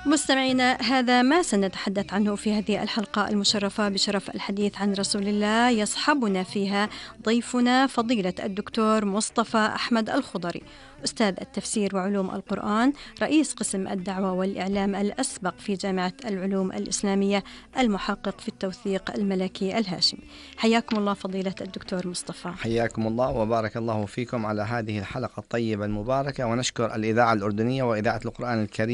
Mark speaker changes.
Speaker 1: مستمعينا، هذا ما سنتحدث عنه في هذه الحلقة المشرفة بشرف الحديث عن رسول الله. يصحبنا فيها ضيفنا فضيلة الدكتور مصطفى أحمد الخضري، أستاذ التفسير وعلوم القرآن، رئيس قسم الدعوة والإعلام الأسبق في جامعة العلوم الإسلامية، المحقق في التوثيق الملكي الهاشمي. حياكم الله فضيلة الدكتور مصطفى.
Speaker 2: حياكم الله وبارك الله فيكم على هذه الحلقة الطيبة المباركة، ونشكر الإذاعة الأردنية وإذاعة القرآن الكريم